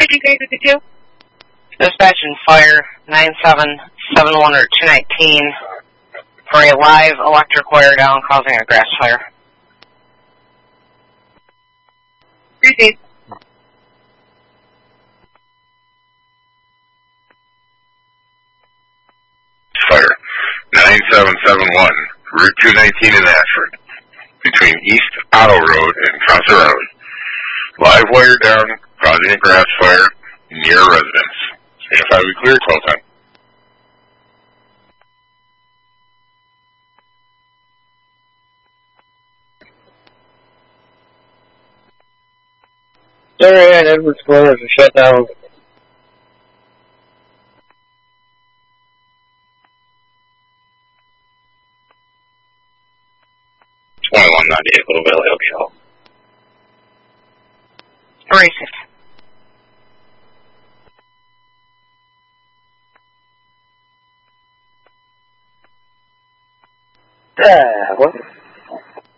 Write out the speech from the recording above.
2K52? Dispatch and fire 9771 or 219 for a live electric wire down causing a grass fire. Received. Fire 9771, Route 219 in Ashford, between East Otto Road and Concert Road. Live wire down, causing a grass fire near a residence. Stand 5, we clear, call time. Sorry, and Edwards Corners are shut down. Little Valley Upshot. Racist. What?